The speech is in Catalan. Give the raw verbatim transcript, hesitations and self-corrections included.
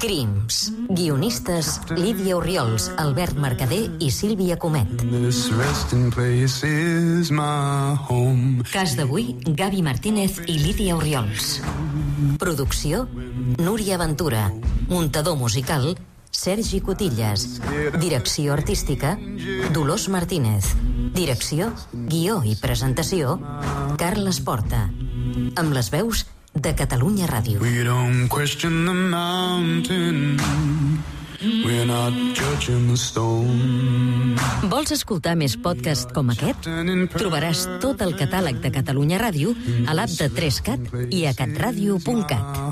Crims. Guionistes Lídia Orriols, Albert Mercader i Sílvia Comet. Cas d'avui, Gavi Martínez i Lídia Orriols. Producció, Núria Ventura. Muntador musical, Sergi Cotillas. Direcció artística, Dolors Martínez. Direcció, guió i presentació, Carles Porta. Amb les veus de Catalunya Ràdio. We don't question the mountain. We're not judging the stone. Vols escoltar més podcast com aquest? Trobaràs tot el catàleg de Catalunya Ràdio a l'app de tres cat i a catradio punt cat.